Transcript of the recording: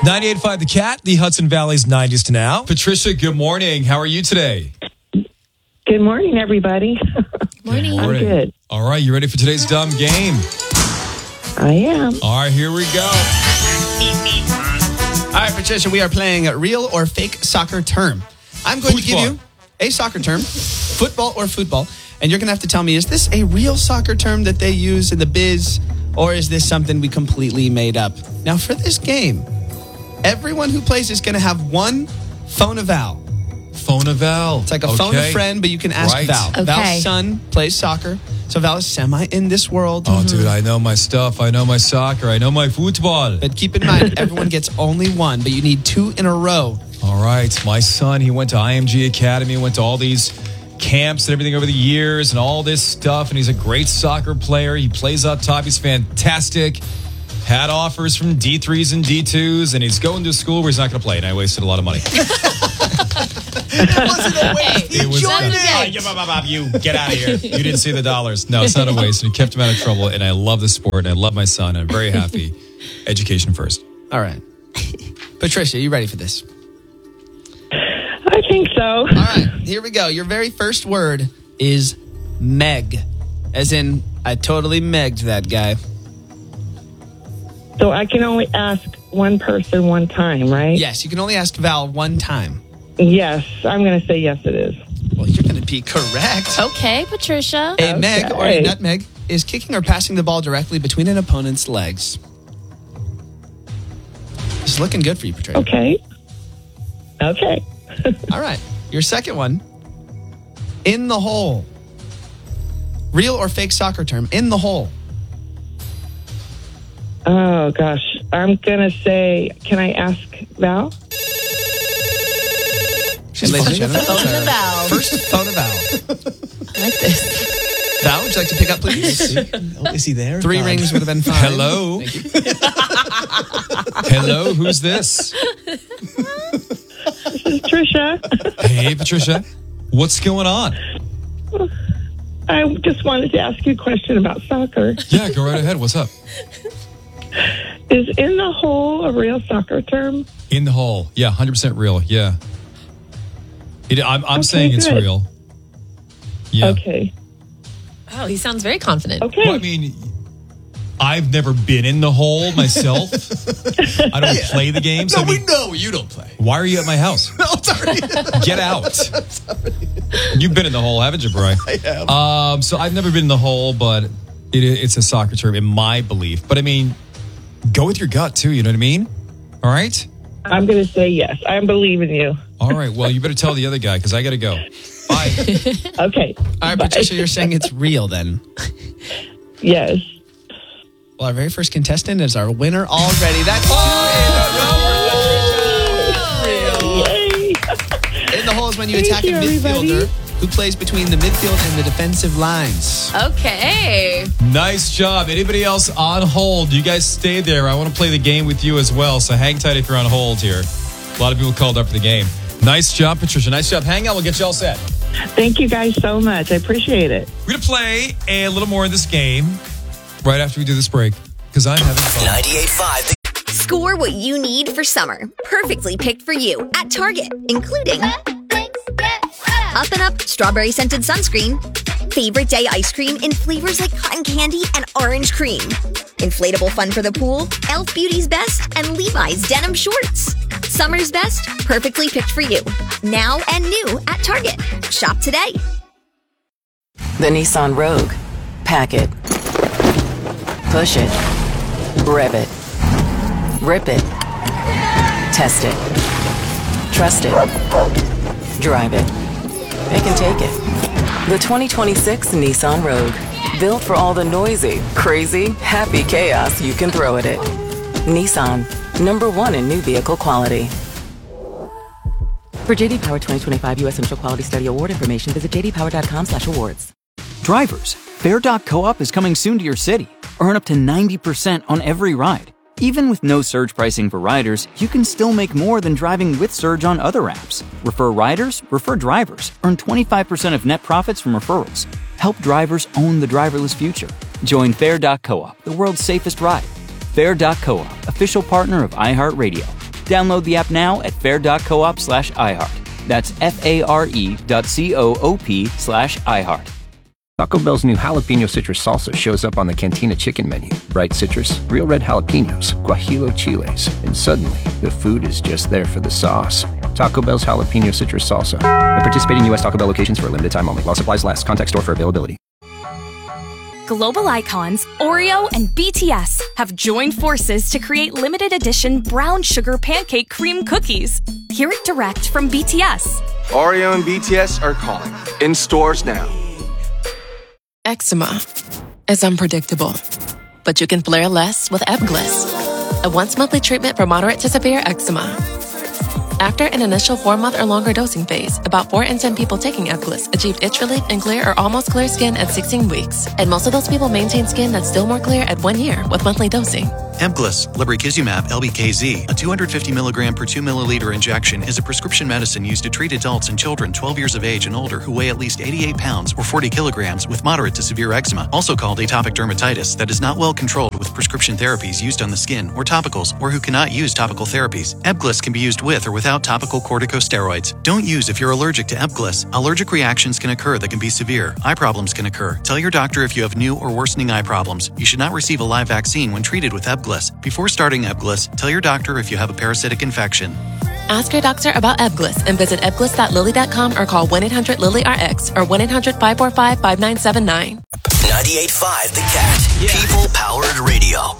98.5 The Cat, the Hudson Valley's 90s to now. Patricia, good morning. How are you today? Good morning, everybody. Morning. I'm good. All right, you ready for today's dumb game? I am. All right, here we go. All right, Patricia, we are playing real or fake soccer term. I'm going to give you a soccer term, football or football, and you're going to have to tell me, is this a real soccer term that they use in the biz, or is this something we completely made up? Now, for this game, everyone who plays is going to have one phone a Val. Phone a Val. It's like a phone a friend, but you can ask Val. Okay. Val's son plays soccer, so Val is semi in this world. Oh, dude, I know my stuff. I know my soccer. I know my football. But keep in mind, everyone gets only one, but you need two in a row. All right, my son, he went to IMG Academy, went to all these camps and everything over the years and all this stuff, and he's a great soccer player. He plays up top. He's fantastic. Had offers from D3s and D2s, and he's going to school where he's not going to play, and I wasted a lot of money. It wasn't a waste. He joined it. You get out of here. You didn't see the dollars. No, it's not a waste. And it kept him out of trouble, and I love the sport, and I love my son, and I'm very happy. Education first. All right. Patricia, you ready for this? I think so. All right, here we go. Your very first word is Meg, as in I totally megged that guy. So I can only ask one person one time, right? Yes, you can only ask Val one time. Yes. I'm going to say yes, it is. Well, you're going to be correct. Okay, Patricia. A meg or a nutmeg is kicking or passing the ball directly between an opponent's legs. It's looking good for you, Patricia. Okay. All right. Your second one, in the hole. Real or fake soccer term, in the hole. Oh, gosh. I'm going to say, can I ask Val? Ladies and gentlemen, Phone a Val. first phone a Val. I like this. Val, would you like to pick up, please? Is he there? 3 rings would have been fine. Hello? Thank you. Hello, who's this? This is Trisha. Hey, Patricia. What's going on? I just wanted to ask you a question about soccer. Yeah, go right ahead. What's up? Is in the hole a real soccer term? In the hole. Yeah, 100% real. Yeah. I'm saying it's good. real. Yeah. Okay. Oh, he sounds very confident. Okay. Well, I mean, I've never been in the hole myself. I don't play the game. So No, we know you don't play. why are you at my house? No, sorry. Get out. You've been in the hole, haven't you, Bri? I have. So I've never been in the hole, but it's a soccer term in my belief. But I mean, go with your gut too. You know what I mean? All right. I'm going to say yes. I believe in you. All right. Well, you better tell the other guy because I got to go. Bye. Okay. All right, Bye. Patricia, you're saying it's real then. Yes. Well, our very first contestant is our winner already. That's 2 Yay. in the hole is when you Thank attack you, a midfielder everybody. who plays between the midfield and the defensive lines. Okay. Nice job. Anybody else on hold? You guys stay there. I want to play the game with you as well. So hang tight if you're on hold here. A lot of people called up for the game. Nice job, Patricia. Nice job. Hang on. We'll get you all set. Thank you guys so much. I appreciate it. We're going to play a little more of this game right after we do this break because I'm having fun. 98.5 Score what you need for summer. Perfectly picked for you at Target, including Up and Up strawberry scented sunscreen, favorite day ice cream in flavors like cotton candy and orange cream, inflatable fun for the pool, Elf Beauty's Best, and Levi's denim shorts. Summer's best, perfectly picked for you. Now and new at Target. Shop today. The Nissan Rogue. Pack it. Push it. Rev it. Rip it. Test it. Trust it. Drive it. It can take it. The 2026 Nissan Rogue. Built for all the noisy, crazy, happy chaos you can throw at it. Nissan. #1 in new vehicle quality. For JD Power 2025 U.S. Central Quality Study Award information, visit jdpower.com/awards. Drivers, Fare.coop is coming soon to your city. Earn up to 90% on every ride. Even with no surge pricing for riders, you can still make more than driving with Surge on other apps. Refer riders, refer drivers. Earn 25% of net profits from referrals. Help drivers own the driverless future. Join Fare.coop, the world's safest ride. Fare.coop, official partner of iHeartRadio. Download the app now at fair.coop/iHeart. That's FARE.coop/iHeart. Taco Bell's new jalapeno citrus salsa shows up on the Cantina chicken menu. Bright citrus, real red jalapenos, guajillo chiles, and suddenly the food is just there for the sauce. Taco Bell's jalapeno citrus salsa. At participating U.S. Taco Bell locations for a limited time only. While supplies last. Contact store for availability. Global icons Oreo and BTS have joined forces to create limited edition brown sugar pancake cream cookies. Hear it direct from BTS. Oreo and BTS are calling. In stores now. Eczema is unpredictable, but you can flare less with Ebglyss, a once-monthly treatment for moderate to severe eczema. After an initial 4-month or longer dosing phase, about 4 in 10 people taking Ebglyss achieved itch relief and clear or almost clear skin at 16 weeks. And most of those people maintain skin that's still more clear at 1 year with monthly dosing. Ebglyss, lebrikizumab LBKZ, a 250 milligram per 2 milliliter injection, is a prescription medicine used to treat adults and children 12 years of age and older who weigh at least 88 pounds or 40 kilograms with moderate to severe eczema, also called atopic dermatitis, that is not well controlled with prescription therapies used on the skin or topicals, or who cannot use topical therapies. Ebglyss can be used with or without topical corticosteroids. Don't use if you're allergic to Ebglyss. Allergic reactions can occur that can be severe. Eye problems can occur. Tell your doctor if you have new or worsening eye problems. You should not receive a live vaccine when treated with Ebglyss. Before starting Ebglyss, tell your doctor if you have a parasitic infection. Ask your doctor about Ebglyss and visit ebglyss.lilly.com or call 1-800-LILY-RX or 1-800-545-5979. 98.5 The Cat. People-powered radio.